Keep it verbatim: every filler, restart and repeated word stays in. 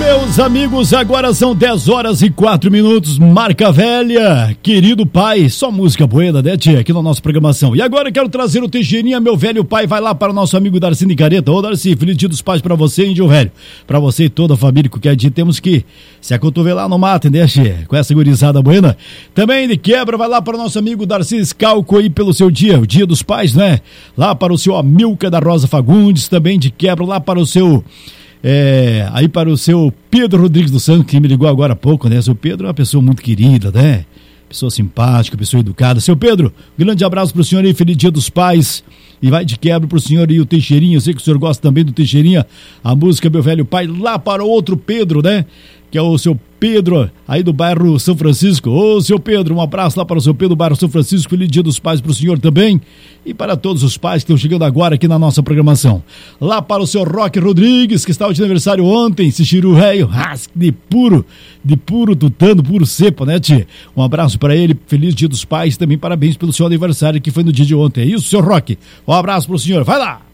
Meus amigos, agora são dez horas e quatro minutos, marca velha, querido pai, só música buena, né, tia, aqui na nossa programação. E agora eu quero trazer o Teixeirinha, meu velho pai, vai lá para o nosso amigo Darcy Nicareta. Ô Darcy, feliz dia dos pais para você, índio velho, para você e toda a família, qualquer dia temos que se acotovelar no mato, né, tia, com essa gurizada buena. Também de quebra, vai lá para o nosso amigo Darcy Scalco aí pelo seu dia, o dia dos pais, né, lá para o seu Amilca da Rosa Fagundes, também de quebra lá para o seu... É, aí para o seu Pedro Rodrigues dos Santos, que me ligou agora há pouco, né? Seu Pedro é uma pessoa muito querida, né? Pessoa simpática, pessoa educada. Seu Pedro, grande abraço pro senhor aí, feliz dia dos pais. E vai de quebra pro senhor e o Teixeirinha. Eu sei que o senhor gosta também do Teixeirinha. A música Meu Velho Pai, lá para o outro Pedro, né? Que é o seu Pedro, aí do bairro São Francisco. Ô, seu Pedro, um abraço lá para o seu Pedro, bairro São Francisco. Feliz dia dos pais pro senhor também. E para todos os pais que estão chegando agora aqui na nossa programação. Lá para o seu Roque Rodrigues, que estava de aniversário ontem, esse chiru réio, de puro, de puro tutano, puro cepa, né, tia? Um abraço para ele, feliz dia dos pais, também parabéns pelo seu aniversário, que foi no dia de ontem. É isso, seu Roque? Um abraço pro senhor, vai lá!